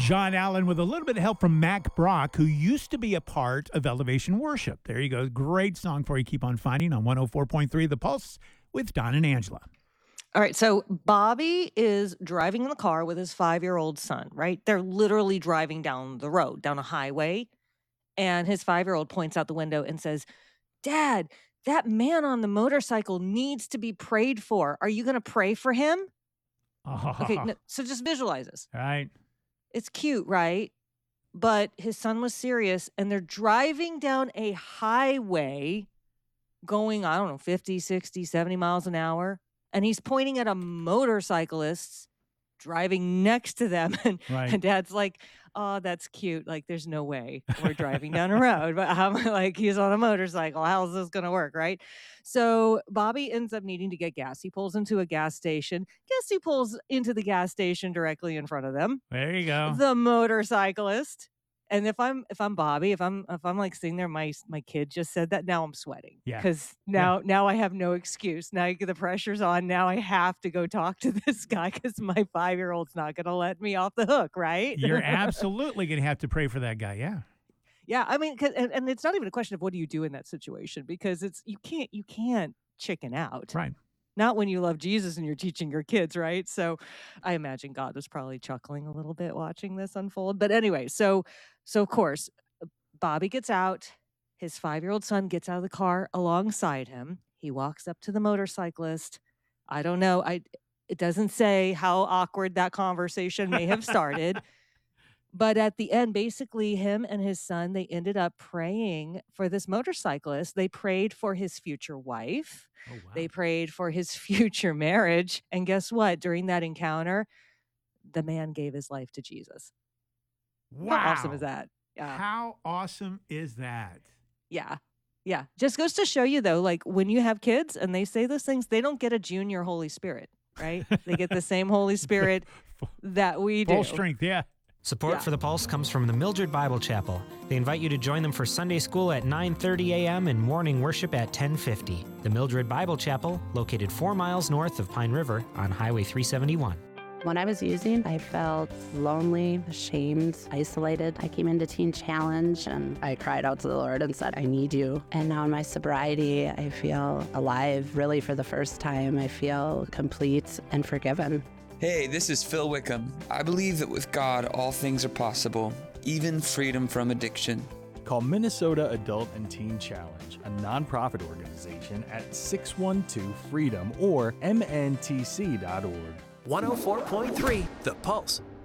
John Allen with a little bit of help from Mac Brock, who used to be a part of Elevation Worship. There you go. Great song for you. Keep on finding on 104.3 The Pulse with Don and Angela. All right, so Bobby is driving in the car with his 5-year-old son, right? They're literally driving down the road, down a highway, and his 5-year-old points out the window and says, "Dad, that man on the motorcycle needs to be prayed for. Are you going to pray for him?" Okay, so just visualize this. Right. It's cute, right? But his son was serious, and they're driving down a highway going, I don't know, 50, 60, 70 miles an hour. And he's pointing at a motorcyclist driving next to them. And Dad's like, "Oh, that's cute. Like, there's no way we're driving down a road. But how, like, he's on a motorcycle. How's this going to work, right?" So Bobby ends up needing to get gas. He pulls into a gas station. Guess he pulls into the gas station directly in front of them. There you go. The motorcyclist. And if I'm Bobby, if I'm like sitting there, my kid just said that, now I'm sweating. Yeah. Because now I have no excuse. Now the pressure's on. Now I have to go talk to this guy because my 5-year-old's not going to let me off the hook, right? You're absolutely going to have to pray for that guy. Yeah. Yeah, I mean, and it's not even a question of what do you do in that situation, because you can't chicken out. Right. Not when you love Jesus and you're teaching your kids, right? So I imagine God was probably chuckling a little bit watching this unfold. But anyway, so of course, Bobby gets out. His 5-year-old son gets out of the car alongside him. He walks up to the motorcyclist. I don't know. It doesn't say how awkward that conversation may have started. But at the end, basically, him and his son, they ended up praying for this motorcyclist. They prayed for his future wife. Oh, wow. They prayed for his future marriage. And guess what? During that encounter, the man gave his life to Jesus. Wow. How awesome is that? Yeah. How awesome is that? Yeah. Yeah. Just goes to show you, though, like when you have kids and they say those things, they don't get a junior Holy Spirit, right? They get the same Holy Spirit that we do. Full strength, yeah. Support for The Pulse comes from the Mildred Bible Chapel. They invite you to join them for Sunday school at 9:30 a.m. and morning worship at 10:50. The Mildred Bible Chapel, located 4 miles north of Pine River on Highway 371. When I was using, I felt lonely, ashamed, isolated. I came into Teen Challenge and I cried out to the Lord and said, "I need you." And now in my sobriety, I feel alive, really for the first time. I feel complete and forgiven. Hey, this is Phil Wickham. I believe that with God, all things are possible, even freedom from addiction. Call Minnesota Adult and Teen Challenge, a nonprofit organization, at 612-FREEDOM or mntc.org. 104.3 The Pulse.